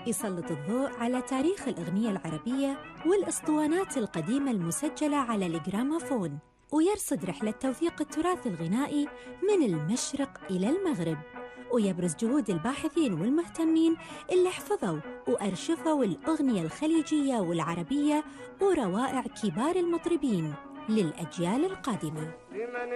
يسلط الضوء على تاريخ الأغنية العربية والأسطوانات القديمة المسجلة على الجراموفون، ويرصد رحلة توثيق التراث الغنائي من المشرق إلى المغرب، ويبرز جهود الباحثين والمهتمين اللي حفظوا وأرشفوا الأغنية الخليجية والعربية وروائع كبار المطربين للأجيال القادمة.